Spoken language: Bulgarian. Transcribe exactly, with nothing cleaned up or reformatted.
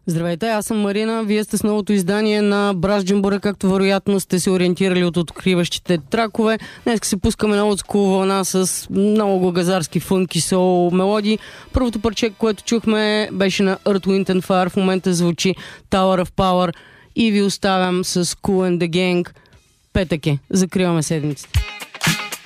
Здравейте, аз съм Марина. Вие сте с новото издание на Браш Джамбура, както вероятно сте се ориентирали от откриващите тракове. Днес се пускаме на олдскул вълна с много газарски фънки сол мелодии. Първото парче, което чухме, беше на Earth, Wind and Fire. В момента звучи Tower of Power и ви оставям с Kool and the Gang. Петък е. Закриваме седмицата.